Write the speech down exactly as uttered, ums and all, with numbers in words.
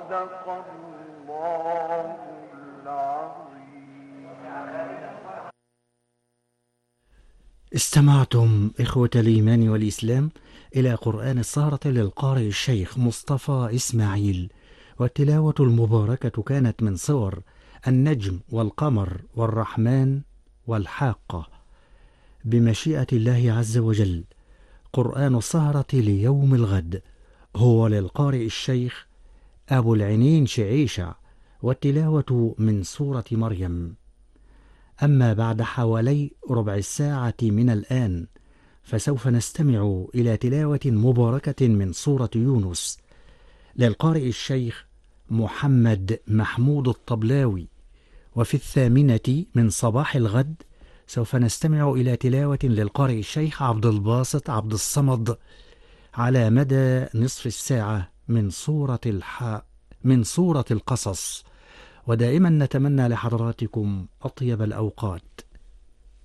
صدق الله العظيم. استمعتم إخوة الإيمان والإسلام إلى قرآن السهرة للقارئ الشيخ مصطفى إسماعيل، والتلاوة المباركة كانت من صور النجم والقمر والرحمن والحاقة بمشيئة الله عز وجل. قرآن السهرة ليوم الغد هو للقارئ الشيخ أبو العينين شعيشة، والتلاوة من سورة مريم. أما بعد حوالي ربع الساعة من الآن فسوف نستمع إلى تلاوة مباركة من سورة يونس للقارئ الشيخ محمد محمود الطبلاوي. وفي الثامنة من صباح الغد سوف نستمع إلى تلاوة للقارئ الشيخ عبد الباسط عبد الصمد على مدى نصف الساعة من سورة الح... من سورة القصص. ودائما نتمنى لحضراتكم أطيب الأوقات.